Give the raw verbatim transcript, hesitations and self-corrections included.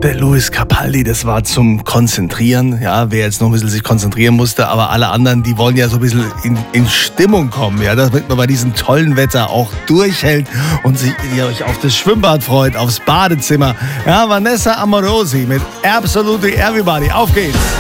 der Lewis Capaldi, das war zum Konzentrieren. Ja, wer jetzt noch ein bisschen sich konzentrieren musste, aber alle anderen, die wollen ja so ein bisschen in, in Stimmung kommen. Ja, damit man bei diesem tollen Wetter auch durchhält und sich ihr euch auf das Schwimmbad freut, aufs Badezimmer. Ja, Vanessa Amorosi mit Absolutely Everybody. Auf geht's!